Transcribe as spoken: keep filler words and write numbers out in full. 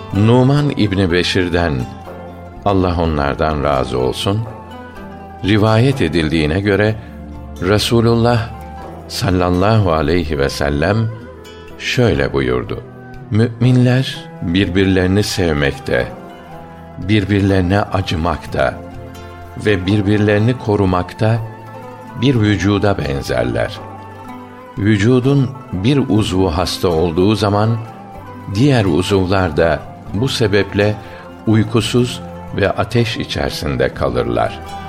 Numan İbni Beşir'den, Allah onlardan razı olsun, rivayet edildiğine göre Resulullah sallallahu aleyhi ve sellem şöyle buyurdu: Mü'minler birbirlerini sevmekte, birbirlerine acımakta ve birbirlerini korumakta bir vücuda benzerler. Vücudun bir uzvu hasta olduğu zaman diğer uzuvlar da bu sebeple uykusuz ve ateş içerisinde kalırlar.